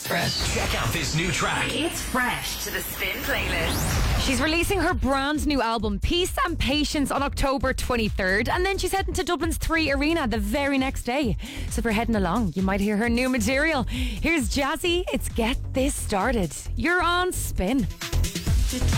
Fresh. Check out this new track. It's fresh to the Spin playlist. She's releasing her brand new album, Peace and Patience, on October 23rd. And then she's heading to Dublin's 3 Arena the very next day. So if you're heading along, you might hear her new material. Here's Jazzy. It's Get This Started. You're on Spin.